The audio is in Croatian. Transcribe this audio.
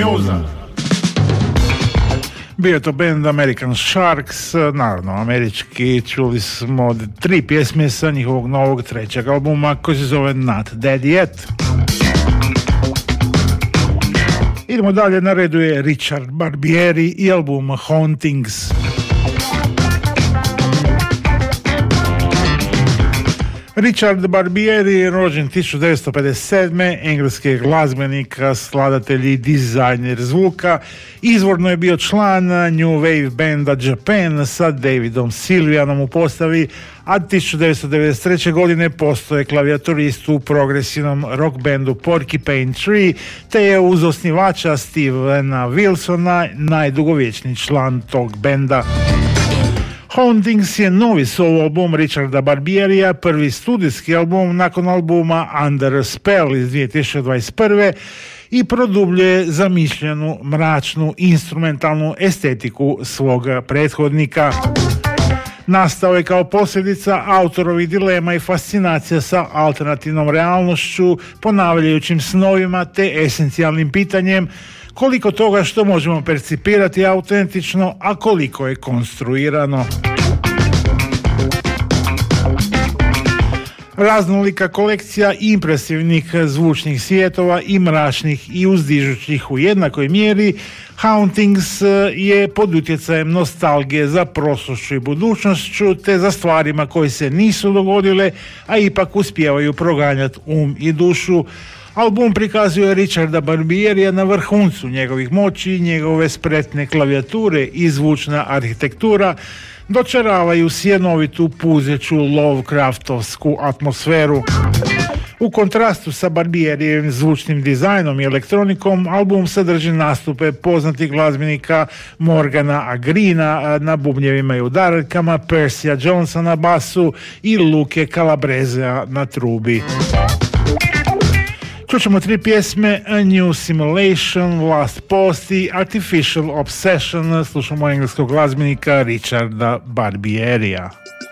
Mioza. Bio je to band American Sharks, naravno američki. Čuli smo 3 pjesme sa njihovog novog 3. albuma koji se zove Not Dead Yet. Idemo dalje, na redu je Richard Barbieri i album Hauntings. Richard Barbieri je rođen 1957. engleski glazbenik, skladatelj i dizajner zvuka. Izvorno je bio član New Wave banda Japan sa Davidom Sylvianom u postavi, a 1993. godine postao je klavijaturist u progresivnom rock bandu Porcupine Tree, te je uz osnivača Stevena Wilsona najdugovječniji član tog benda. Hauntings je novi solo album Richarda Barbierija, prvi studijski album nakon albuma Under a Spell iz 2021. i produbljuje zamišljenu mračnu instrumentalnu estetiku svog prethodnika. Nastao je kao posljedica autorovih dilema i fascinacija sa alternativnom realnošću, ponavljajućim snovima te esencijalnim pitanjem koliko toga što možemo percipirati je autentično, a koliko je konstruirano. Raznolika kolekcija impresivnih zvučnih svijetova i mračnih i uzdižućih u jednakoj mjeri, Hauntings je pod utjecajem nostalgije za prošlošću i budućnošću te za stvarima koje se nisu dogodile, a ipak uspijevaju proganjati i dušu. Album prikazuje Richarda Barbierija na vrhuncu njegovih moći, njegove spretne klavijature i zvučna arhitektura dočaravaju sjenovitu puzeću Lovecraftovsku atmosferu. U kontrastu sa Barbierijevim zvučnim dizajnom i elektronikom, album sadrži nastupe poznatih glazbenika Morgana Agrina na bubnjevima i udarkama, Percija Jonesa na basu i Luke Calabrese na trubi. Čućemo 3 pjesme, A New Simulation, Last Post i Artificial Obsession. Slušamo engleskog glazbenika Richarda Barbierija.